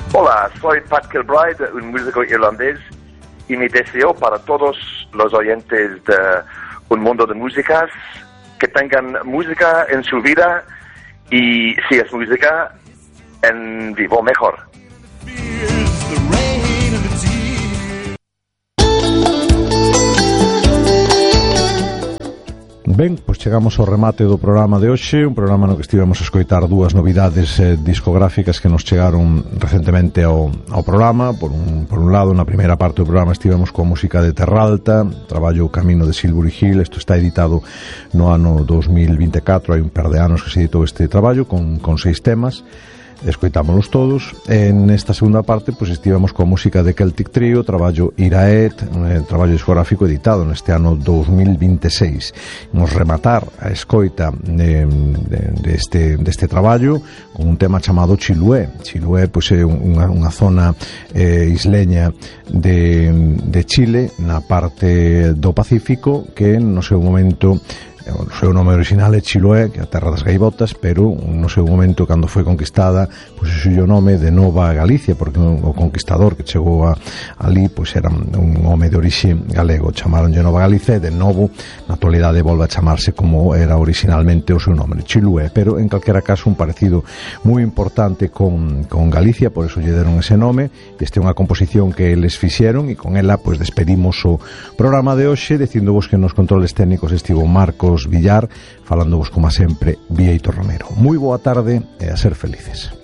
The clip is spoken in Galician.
Hola, soy Pat Kilbride, un músico irlandés, y mi deseo para todos los oyentes de Un Mundo de Músicas, que tengan música en su vida y, si es música, en vivo mejor. Ben, pois chegamos ao remate do programa de hoxe, un programa no que estivemos a escoitar dúas novidades discográficas que nos chegaron recentemente ao programa. Por un lado, na primeira parte do programa estivemos coa música de Terralta, traballo Camino de Silbury Hill. Isto está editado no ano 2024, hai un par de anos que se editou este traballo con 6 temas. Escoitámolos todos. Nesta segunda parte pois estivemos coa música de Celtic Trio, traballo Iraet, traballo discográfico editado neste ano 2026. Imos rematar a escoita deste traballo con un tema chamado Chiloé. Chiloé pois é unha zona isleña de Chile, na parte do Pacífico, que no seu momento, o seu nome original é Chiloé, que é a terra das gaivotas, pero no seu momento, cando foi conquistada, pois o nome de Nova Galicia, porque o conquistador que chegou ali pois era un home de orixe galego, chamaronlle Nova Galicia, e de novo na actualidade volve a chamarse como era originalmente o seu nome, Chiloé. Pero en calquera caso un parecido moi importante con Galicia, por eso lle deron ese nome. Este é unha composición que eles fixeron, e con ela pois despedimos o programa de hoxe, dicindovos que nos controles técnicos estivo Marcos Villar, falándovos como sempre Vieito Romero. Moi boa tarde e a ser felices.